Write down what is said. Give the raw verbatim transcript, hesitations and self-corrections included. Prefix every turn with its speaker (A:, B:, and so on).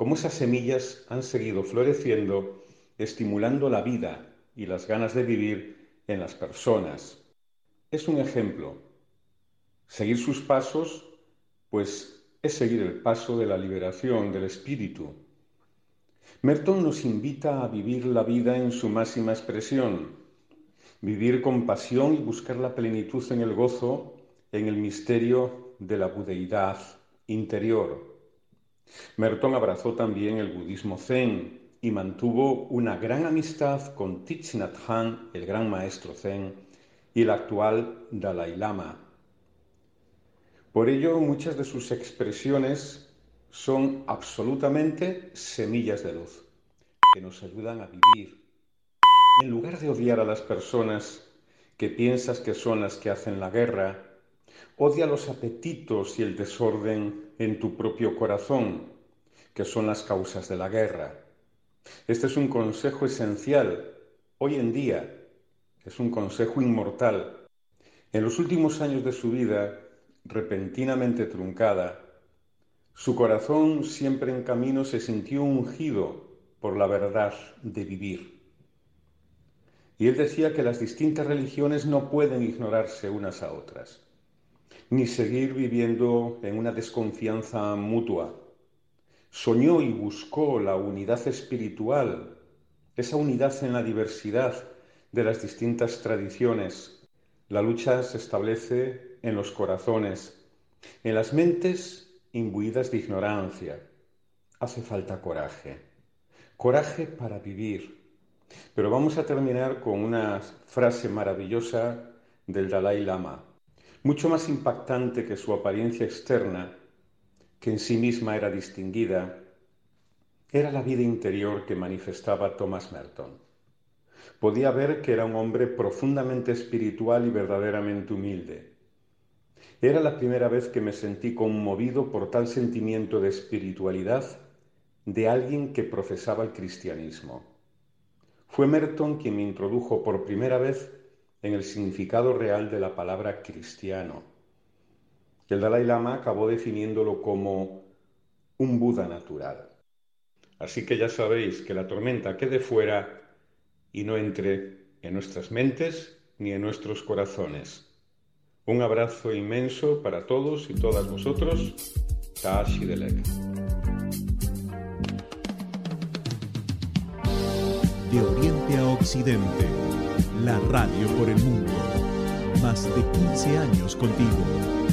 A: cómo esas semillas han seguido floreciendo, estimulando la vida y las ganas de vivir en las personas. Es un ejemplo. Seguir sus pasos, pues es seguir el paso de la liberación del espíritu. Merton nos invita a vivir la vida en su máxima expresión, vivir con pasión y buscar la plenitud en el gozo, en el misterio de la budeidad interior. Merton abrazó también el budismo zen y mantuvo una gran amistad con Thich Nhat Hanh, el gran maestro zen, y el actual Dalai Lama. Por ello, muchas de sus expresiones son absolutamente semillas de luz, que nos ayudan a vivir. En lugar de odiar a las personas que piensas que son las que hacen la guerra, odia los apetitos y el desorden en tu propio corazón, que son las causas de la guerra. Este es un consejo esencial hoy en día, es un consejo inmortal. En los últimos años de su vida, repentinamente truncada, su corazón siempre en camino se sintió ungido por la verdad de vivir. Y él decía que las distintas religiones no pueden ignorarse unas a otras, ni seguir viviendo en una desconfianza mutua. Soñó y buscó la unidad espiritual, esa unidad en la diversidad de las distintas tradiciones. La lucha se establece en los corazones, en las mentes imbuidas de ignorancia. Hace falta coraje, coraje para vivir. Pero vamos a terminar con una frase maravillosa del Dalai Lama, mucho más impactante que su apariencia externa, que en sí misma era distinguida, era la vida interior que manifestaba Thomas Merton. Podía ver que era un hombre profundamente espiritual y verdaderamente humilde. Era la primera vez que me sentí conmovido por tal sentimiento de espiritualidad de alguien que profesaba el cristianismo. Fue Merton quien me introdujo por primera vez en el significado real de la palabra cristiano. El Dalai Lama acabó definiéndolo como un Buda natural. Así que ya sabéis que la tormenta quede fuera y no entre en nuestras mentes ni en nuestros corazones. Un abrazo inmenso para todos y todas vosotros. Tashi Delek.
B: De Oriente a Occidente, la radio por el mundo. Más de quince años contigo.